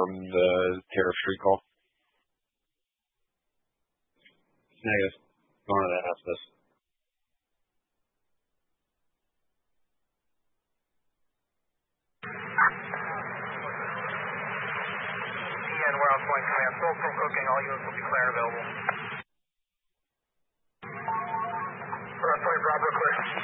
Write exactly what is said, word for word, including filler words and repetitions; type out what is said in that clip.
from the tariff street call? Negative. Go on to ask this. Ian, warehouse point command. Sold from cooking. All units will be clear and available. Warehouse point, Bravo, clear.